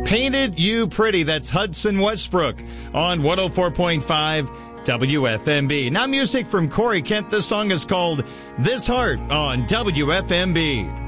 Painted You Pretty. That's Hudson Westbrook on 104.5 WFMB. Now music from Corey Kent. This song is called This Heart on WFMB.